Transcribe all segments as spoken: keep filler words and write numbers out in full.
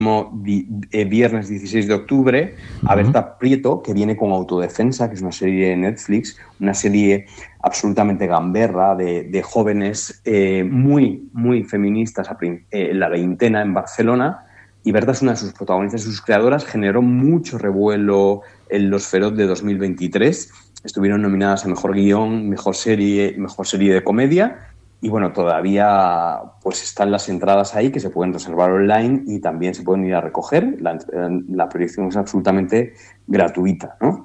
Di, eh, viernes dieciséis de octubre a Berta Prieto, que viene con Autodefensa, que es una serie de Netflix, una serie absolutamente gamberra de, de jóvenes eh, muy, muy feministas a eh, la veintena en Barcelona, y Berta es una de sus protagonistas y sus creadoras. Generó mucho revuelo en los Feroz de dos mil veintitrés, estuvieron nominadas a Mejor Guión, Mejor Serie, Mejor Serie de Comedia. Y bueno, todavía pues están las entradas ahí que se pueden reservar online y también se pueden ir a recoger. La, la proyección es absolutamente gratuita, ¿no?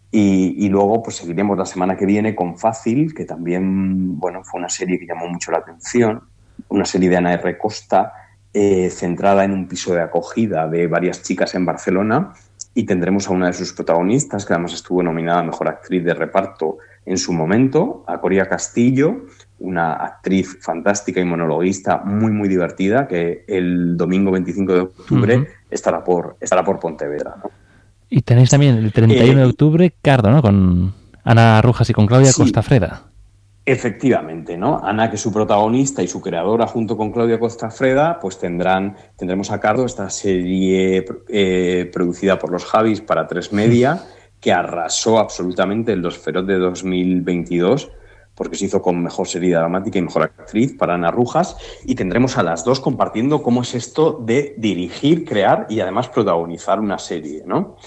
Y, y luego pues seguiremos la semana que viene con Fácil, que también, bueno, fue una serie que llamó mucho la atención, una serie de Ana R. Costa, eh, centrada en un piso de acogida de varias chicas en Barcelona, y tendremos a una de sus protagonistas, que además estuvo nominada a Mejor Actriz de Reparto en su momento, a Coria Castillo, una actriz fantástica y monologuista muy, muy divertida, que el domingo veinticinco de octubre uh-huh. estará por estará por Pontevedra, ¿no? Y tenéis también el treinta y uno eh, de octubre Cardo, ¿no? Con Ana Rujas y con Claudia sí, Costafreda. Efectivamente, ¿no? Ana, que es su protagonista y su creadora, junto con Claudia Costafreda, pues tendrán tendremos a Cardo, esta serie eh, producida por los Javis para Tres Media, que arrasó absolutamente en los Feroz de dos mil veintidós, porque se hizo con Mejor Serie Dramática y Mejor Actriz para Ana Rujas, y tendremos a las dos compartiendo cómo es esto de dirigir, crear y además protagonizar una serie, ¿no?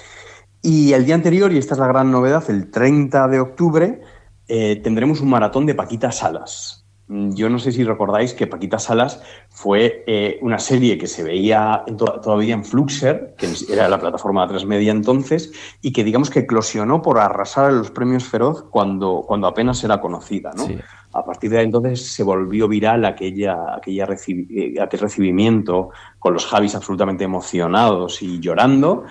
Y el día anterior, y esta es la gran novedad, el treinta de octubre, eh, tendremos un maratón de Paquita Salas. Yo no sé si recordáis que Paquita Salas fue eh, una serie que se veía en to- todavía en Fluxer, que era la plataforma de Tres Media entonces, y que digamos que eclosionó por arrasar en los premios Feroz cuando, cuando apenas era conocida, ¿no? Sí. A partir de ahí entonces se volvió viral aquella, aquella recibi- aquel recibimiento, con los Javis absolutamente emocionados y llorando.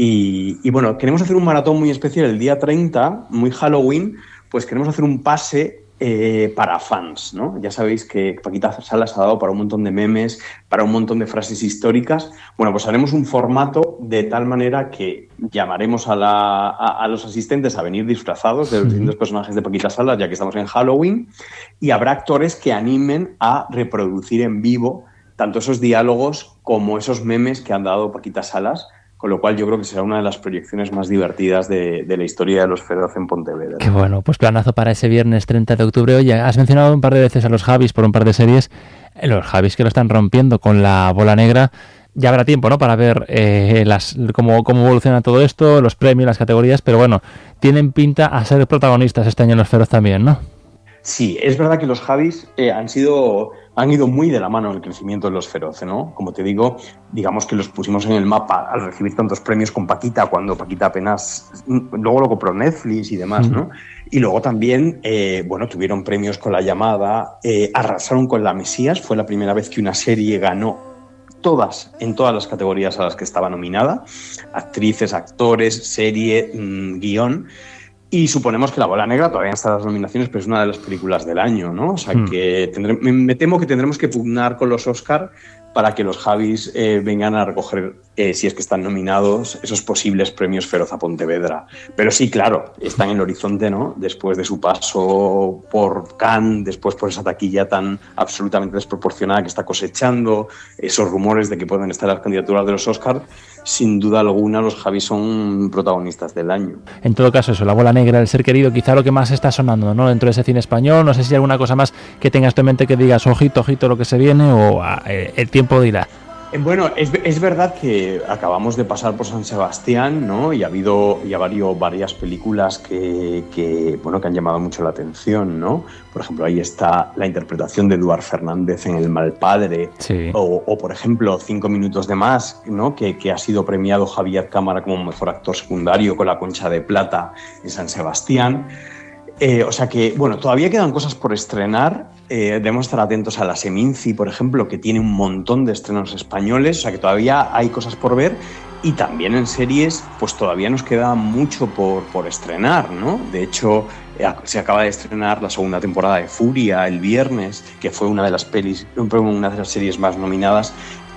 Y, y bueno, queremos hacer un maratón muy especial el día treinta, muy Halloween, pues queremos hacer un pase Eh, para fans, ¿no? Ya sabéis que Paquita Salas ha dado para un montón de memes, para un montón de frases históricas. Bueno, pues haremos un formato de tal manera que llamaremos a, la, a, a los asistentes a venir disfrazados de los distintos personajes de Paquita Salas, ya que estamos en Halloween, y habrá actores que animen a reproducir en vivo tanto esos diálogos como esos memes que han dado Paquita Salas, con lo cual yo creo que será una de las proyecciones más divertidas de, de la historia de los Feroz en Pontevedra. Qué bueno, pues planazo para ese viernes treinta de octubre. Oye, has mencionado un par de veces a los Javis por un par de series. Los Javis que lo están rompiendo con La Bola Negra. Ya habrá tiempo, ¿no?, para ver eh, las cómo, cómo evoluciona todo esto, los premios, las categorías, pero bueno, tienen pinta a ser protagonistas este año en los Feroz también, ¿no? Sí, es verdad que los Javis eh, han sido han ido muy de la mano en el crecimiento de los Feroz, ¿no? Como te digo, digamos que los pusimos en el mapa al recibir tantos premios con Paquita, cuando Paquita apenas... Luego lo compró Netflix y demás, ¿no? Y luego también, eh, bueno, tuvieron premios con La Llamada, eh, arrasaron con La Mesías, fue la primera vez que una serie ganó todas, en todas las categorías a las que estaba nominada, actrices, actores, serie, mmm, guión. Y suponemos que La Bola Negra todavía está en las nominaciones, pero es una de las películas del año, ¿no? O sea, mm. que tendré, me, me temo que tendremos que pugnar con los Oscar para que los Javis eh, vengan a recoger, eh, si es que están nominados, esos posibles premios Feroz a Pontevedra. Pero sí, claro, está en el horizonte, ¿no? Después de su paso por Cannes, después por esa taquilla tan absolutamente desproporcionada que está cosechando, esos rumores de que pueden estar las candidaturas de los Oscar, sin duda alguna los Javis son protagonistas del año. En todo caso, eso, La Bola Negra, El Ser Querido, quizá lo que más está sonando, ¿no?, dentro de ese cine español. No sé si hay alguna cosa más que tengas tú en mente que digas, ojito, ojito lo que se viene, o eh, el tiempo dirá. Bueno, es, es verdad que acabamos de pasar por San Sebastián, ¿no? Y ha habido, y ha habido varias películas que, que, bueno, que han llamado mucho la atención, ¿no? Por ejemplo, ahí está la interpretación de Eduard Fernández en El Mal Padre, sí. o, o, por ejemplo, Cinco minutos de más, ¿no? Que, que ha sido premiado Javier Cámara como mejor actor secundario con La Concha de Plata en San Sebastián. Eh, o sea que, bueno, todavía quedan cosas por estrenar. Eh, debemos estar atentos a La Seminci, por ejemplo, que tiene un montón de estrenos españoles. O sea que todavía hay cosas por ver. Y también en series, pues todavía nos queda mucho por, por estrenar, ¿no? De hecho, eh, se acaba de estrenar la segunda temporada de Furia el viernes, que fue una de las pelis, una de las series más nominadas.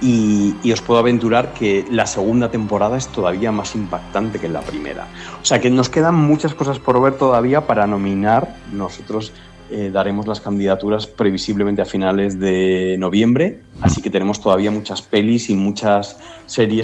Y, y os puedo aventurar que la segunda temporada es todavía más impactante que la primera. O sea que nos quedan muchas cosas por ver todavía para nominar nosotros eh, daremos las candidaturas previsiblemente a finales de noviembre, así que tenemos todavía muchas pelis y muchas series